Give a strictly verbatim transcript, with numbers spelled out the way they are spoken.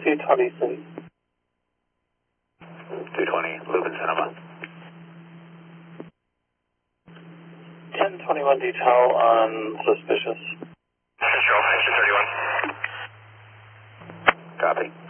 two twenty-three. two twenty, Lubin Cinema. ten twenty-one detail on suspicious. Control, engine thirty-one. Copy.